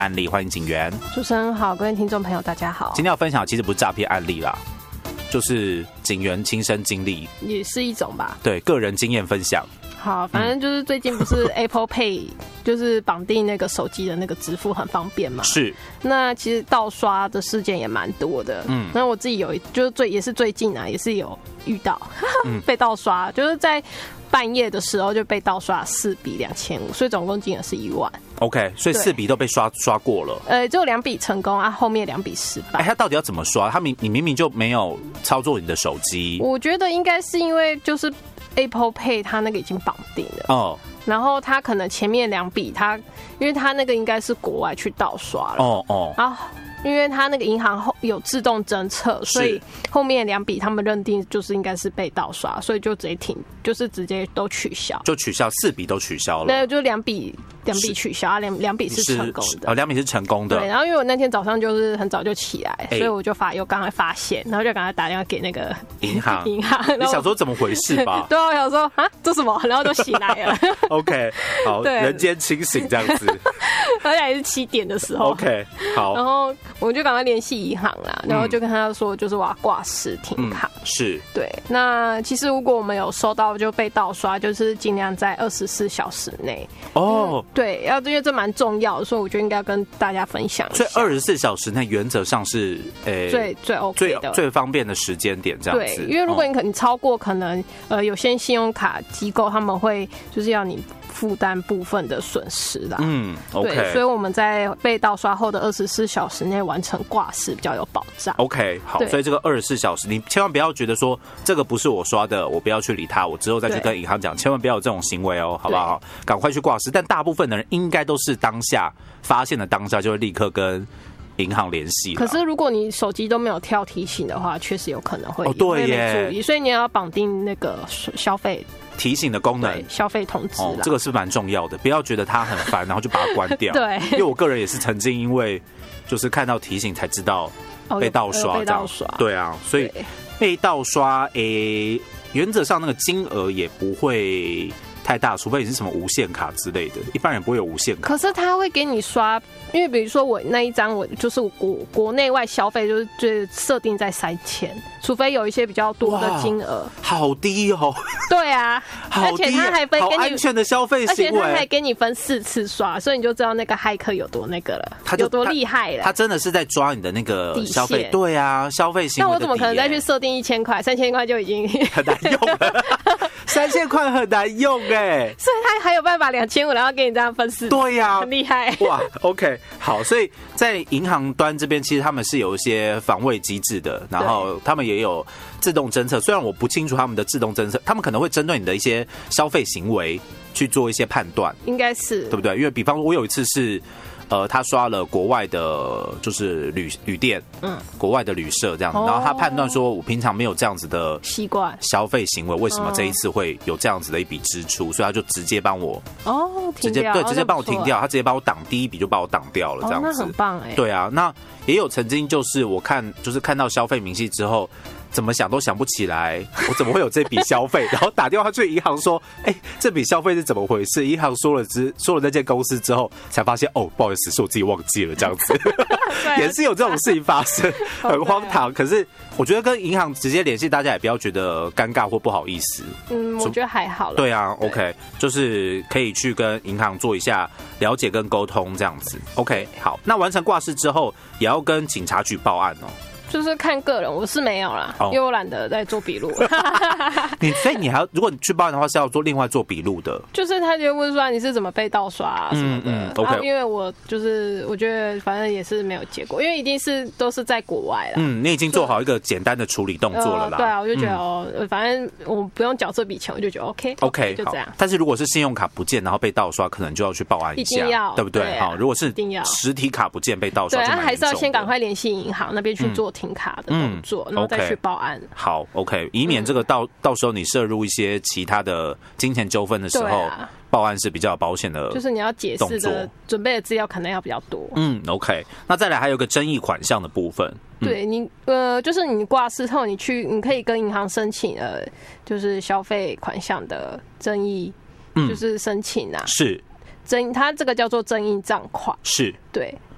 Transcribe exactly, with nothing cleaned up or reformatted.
案例，欢迎警员。 主持人好，各位听众朋友大家好。 今天要分享其实不是诈骗案例啦，就是警员亲身经历， 也是一种吧。 对，个人经验分享。 好，反正就是最近不是 Apple Pay 就是绑定那个手机的那个支付很方便嘛。 是。 那其实盗刷的事件也蛮多的。嗯。那我自己有，就是最也是最近啊，也是有遇到、嗯、被盗刷，就是在半夜的时候就被盗刷四笔两千五，所以总共金额是一万。 OK， 所以四笔都被刷刷过了。 呃，就两笔成功啊，后面两笔失败。 哎、欸，他到底要怎么刷？他明你明明就没有操作你的手机。 我觉得应该是因为就是 Apple Pay 它那个已经绑定了哦，然后他可能前面两笔他，因为他那个应该是国外去盗刷了哦哦，然后因为他那个银行后有自动侦测，所以后面两笔他们认定就是应该是被盗刷，所以就直接停，就是直接都取消， 就取消四笔都取消了。 对，就两笔两笔取消啊，两两笔是成功的， 哦，两笔是成功的。 对，然后因为我那天早上就是很早就起来，欸、所以我就发有刚才发现，然后就赶快打电话给那个银行银行， 你想说怎么回事吧？ 对啊，我想说啊，这什么？然后就醒来了。 OK， 好，人间清醒这样子， 而且还是七点的时候。 OK， 好， 然后我就赶快联系银行啦，然后就跟他说，就是我要挂失停卡。 嗯、是， 对。那其实如果我们有收到就被盗刷，就是尽量在二十四小时内。哦。对，要因为这蛮重要的，所以我就应该跟大家分享一下。 所以二十四小时内原则上是诶、欸、 最最 OK 的最最方便的时间点这样子。 对，因为如果你可能超过，可能呃有些信用卡机构他们会就是要你负担部分的损失啦。嗯 ，OK。对，所以我们在被盗刷后的二十四小时内完成挂失比较有保障。 OK， 好，所以这个二十四小时你千万不要觉得说这个不是我刷的，我不要去理他，我之后再去跟银行讲，千万不要有这种行为哦，好不好？赶快去挂失。但大部分的人应该都是当下发现的当下就会立刻跟银行联系。 可是如果你手机都没有跳提醒的话，确实有可能会哦，对耶， 没注意，所以你要绑定那个消费提醒的功能， 消费通知、哦， 这个是蛮重要的，不要觉得它很烦，然后就把它关掉。 对， 因为我个人也是曾经因为就是看到提醒才知道被盗刷，这样、哦、对啊，所以被盗刷，诶、欸，原则上那个金额也不会太大，除非你是什么无限卡之类的，一般人不会有无限卡。 可是他会给你刷，因为比如说我那一张，我就是国国内外消费就是就设定在三千，除非有一些比较多的金额。 好低哦。 对啊， 好低， 而且他还分给你好安全的消费行为， 而且他还给你分四次刷，所以你就知道那个骇客有多那个了，他有多厉害了。 他真的是在抓你的那个消费，对啊，消费行为的底。那我怎么可能再去设定一千块、三千块就已经很难用了？三千块很难用哎、欸， 所以他还有办法两千五，然后给你这样分四。 对呀、啊， 很厉害哇。OK， 好，所以在银行端这边，其实他们是有一些防卫机制的，然后他们也有自动侦测。虽然我不清楚他们的自动侦测，他们可能会针对你的一些消费行为去做一些判断， 应该是对不对？因为比方说，我有一次是。呃，他刷了国外的，就是旅旅店，嗯，国外的旅社这样子，哦、然后他判断说，我平常没有这样子的习惯消费行为，为什么这一次会有这样子的一笔支出？嗯、所以他就直接帮我哦， 直接对，直接帮我停掉，他直接帮我挡第一笔就帮我挡掉了，这样子， 哦、那很棒哎。 对啊，那也有曾经就是我看就是看到消费明细之后。怎么想都想不起来，我怎么会有这笔消费？然后打电话去银行说：“哎、欸，这笔消费是怎么回事？”银行说了之说了那间公司之后，才发现哦，不好意思，是我自己忘记了这样子，也是有这种事情发生，很荒唐。可是我觉得跟银行直接联系，大家也不要觉得尴尬或不好意思。 嗯，我觉得还好了。 对啊 ，OK， 就是可以去跟银行做一下了解跟沟通这样子。OK， 好，那完成挂失之后，也要跟警察局报案哦。 就是看个人，我是没有啦，哦、因为我懒得再做笔录。 你所以你还要，如果你去报案的话，是要做另外做笔录的。 就是他就问说你是怎么被盗刷啊什么的。嗯嗯 OK， 因为我就是我觉得反正也是没有结果，因为一定是都是在国外啦。 嗯，你已经做好一个简单的处理动作了啦。 呃、对啊，我就觉得哦、嗯，反正我不用缴这笔钱，我就觉得 OK OK， 就这样。 但是如果是信用卡不见然后被盗刷，可能就要去报案一下， 一定要对不对？好、啊，如果是实体卡不见被盗刷， 对，还是要先赶快联系银行那边去做停卡的动作。嗯做，然后再去报案。Okay, 好 ，OK， 以免这个到、嗯、到时候你涉入一些其他的金钱纠纷的时候、啊，报案是比较保险的。 就是你要解释的准备的资料可能要比较多。 嗯 ，OK， 那再来还有个争议款项的部分。 嗯、对你呃，就是你挂失后，你去你可以跟银行申请呃，就是消费款项的争议，嗯、就是申请啊， 是。 争，它这个叫做争议账款， 是对。